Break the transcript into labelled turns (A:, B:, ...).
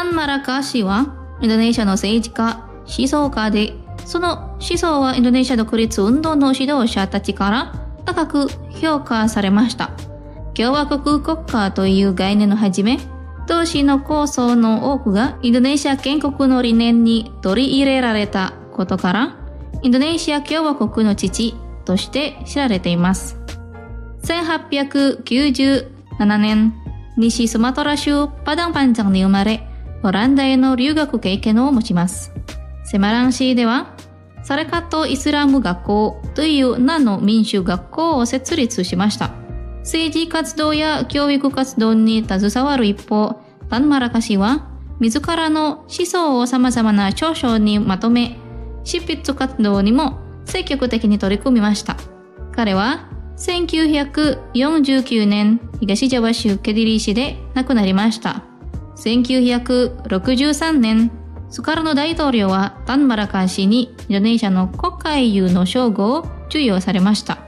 A: ンマラカ氏はインドネシアの政治家、思想家で、その思想はインドネシア独立運動の指導者たちから高く評価されました。共和国国家という概念をはじめ、当時の構想の多くがインドネシア建国の理念に取り入れられたことから、インドネシア共和国の父として知られています。1897年、西スマトラ州パダンパンジャンに生まれ、オランダへの留学経験を持ちます。セマラン市では、サレカットイスラム学校という名の民主学校を設立しました。政治活動や教育活動に携わる一方、タンマラカ氏は自らの思想を様々な著書にまとめ、執筆活動にも積極的に取り組みました。彼は1949年、東ジャワ州ケディリー市で亡くなりました。1963年、スカルノ大統領はタンマラカ氏にインドネシアの国家英雄の称号を授与されました。